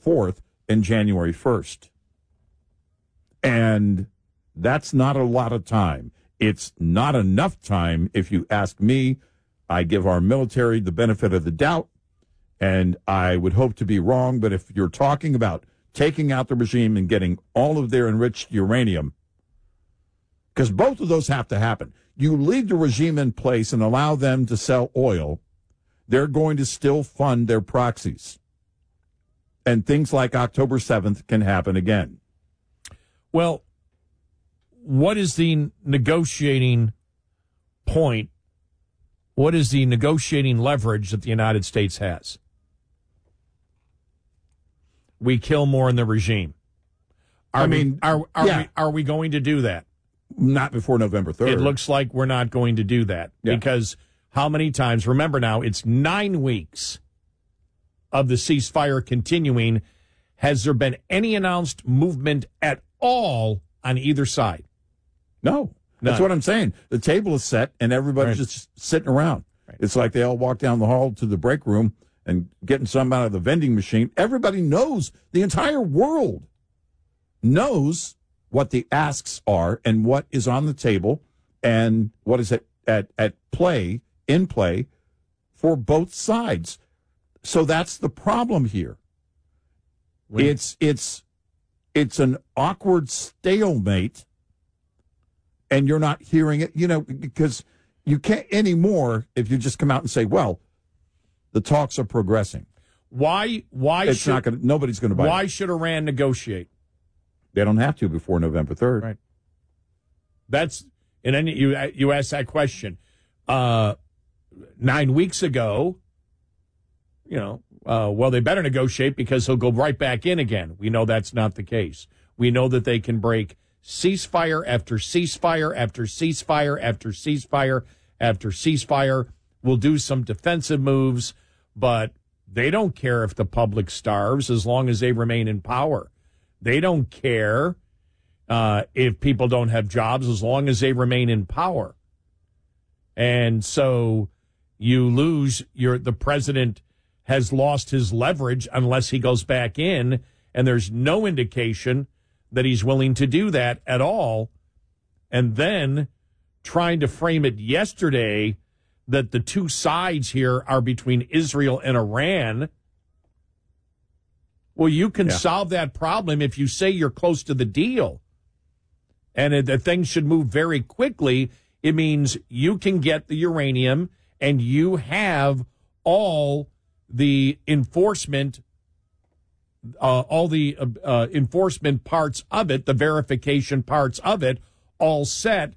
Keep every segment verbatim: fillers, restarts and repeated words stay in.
fourth and January first. And that's not a lot of time. It's not enough time, if you ask me. I give our military the benefit of the doubt, and I would hope to be wrong, but if you're talking about taking out the regime and getting all of their enriched uranium, because both of those have to happen. You leave the regime in place and allow them to sell oil, they're going to still fund their proxies. And things like October seventh can happen again. Well, what is the negotiating point? What is the negotiating leverage that the United States has? We kill more in the regime. Are I mean, we, are are yeah. we are we going to do that? Not before November third. It looks like we're not going to do that yeah. because how many times? Remember now, it's nine weeks of the ceasefire continuing. Has there been any announced movement at all on either side? No. That's None. what I'm saying. The table is set, and everybody's Right. just sitting around. Right. It's like they all walk down the hall to the break room and getting some out of the vending machine. Everybody knows, the entire world knows what the asks are and what is on the table and what is at, at, at play, in play, for both sides. So that's the problem here. When? It's it's it's an awkward stalemate, and you're not hearing it, you know, because you can't anymore if you just come out and say, well, the talks are progressing. Why why it's should not gonna nobody's gonna buy why it. should Iran negotiate? They don't have to before November third. Right. That's and then you you asked that question. Uh, nine weeks ago, you know, uh, well, they better negotiate because he'll go right back in again. We know that's not the case. We know that they can break ceasefire after ceasefire after ceasefire after ceasefire after ceasefire. We'll do some defensive moves, but they don't care if the public starves as long as they remain in power. They don't care uh, if people don't have jobs as long as they remain in power. And so you lose your the president has lost his leverage unless he goes back in, and there's no indication that he's willing to do that at all. And then trying to frame it yesterday that the two sides here are between Israel and Iran. Well, you can yeah. solve that problem if you say you're close to the deal and that things should move very quickly. It means you can get the uranium and you have all the enforcement, uh, all the uh, uh, enforcement parts of it, the verification parts of it, all set,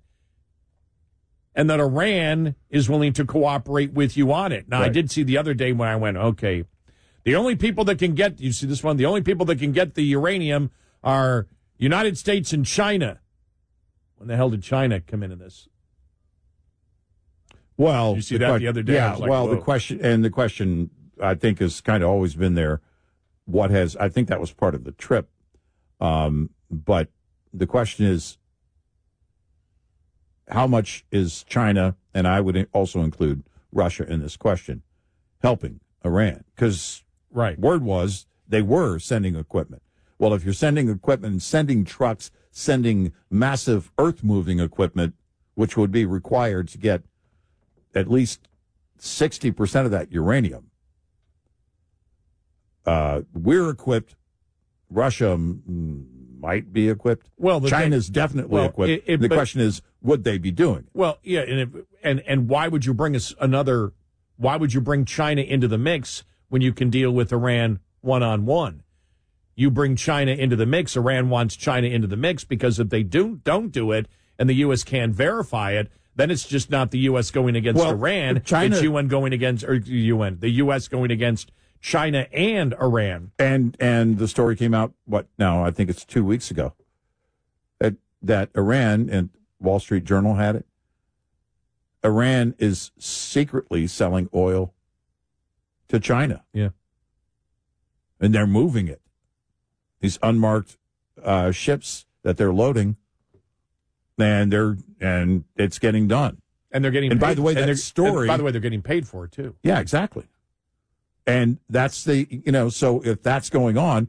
and that Iran is willing to cooperate with you on it. Now, right. I did see the other day when I went, okay, the only people that can get, you see this one, the only people that can get the uranium are United States and China. When the hell did China come into this? Well, did you see that que- the other day? Yeah, like, well, whoa. the question, and the question, I think, has kind of always been there. What has, I think that was part of the trip. Um, but the question is, how much is China, and I would also include Russia in this question, helping Iran? Because right. word was they were sending equipment. Well, if you're sending equipment, sending trucks, sending massive earth-moving equipment, which would be required to get at least sixty percent of that uranium, uh, we're equipped. Russia mm, might be equipped. Well, China's thing, definitely well, equipped. It, it, the but, question is, would they be doing it? Well, yeah, and, if, and and why would you bring us another? Why would you bring China into the mix when you can deal with Iran one on one? You bring China into the mix. Iran wants China into the mix because if they do don't do it, and the U S can't verify it, then it's just not the U S going against well, Iran. China, it's U N going against or U N, the U S going against China and Iran. And and the story came out, what now, I think it's two weeks ago, that, that Iran, and Wall Street Journal had it, Iran is secretly selling oil to China. Yeah. And they're moving it. These unmarked uh, ships that they're loading, and they're and it's getting done. And they're getting And paid, by the way, and that story, by the way, they're getting paid for it too. Yeah, exactly. And that's the, you know, so if that's going on,